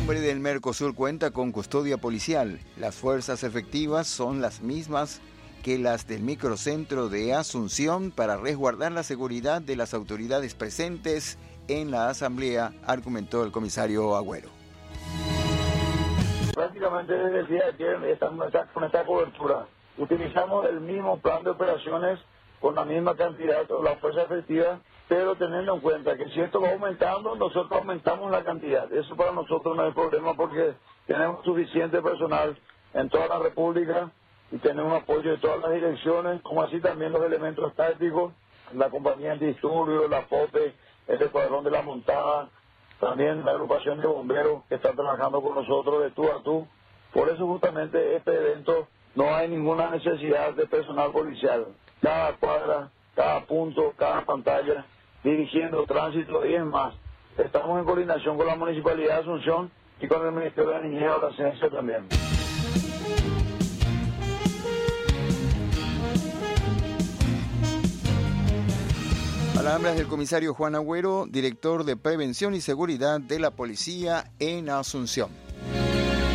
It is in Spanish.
cumbre del Mercosur cuenta con custodia policial. Las fuerzas efectivas son las mismas que las del microcentro de Asunción para resguardar la seguridad de las autoridades presentes en la asamblea, argumentó el comisario Agüero. Prácticamente desde el día de ayer estamos con esta cobertura. Utilizamos el mismo plan de operaciones con la misma cantidad de la fuerza efectiva, pero teniendo en cuenta que si esto va aumentando, nosotros aumentamos la cantidad. Eso para nosotros no es problema porque tenemos suficiente personal en toda la República y tenemos apoyo de todas las direcciones, como así también los elementos tácticos, la compañía antidisturbios, la FOPE, el escuadrón de la montada, también la agrupación de bomberos que están trabajando con nosotros de tú a tú. Por eso justamente este evento no hay ninguna necesidad de personal policial. Cada cuadra, cada punto, cada pantalla, dirigiendo tránsito y es más. Estamos en coordinación con la Municipalidad de Asunción y con el Ministerio de la Niñez y Adolescencia también. Palabras del comisario Juan Agüero, director de Prevención y Seguridad de la Policía en Asunción.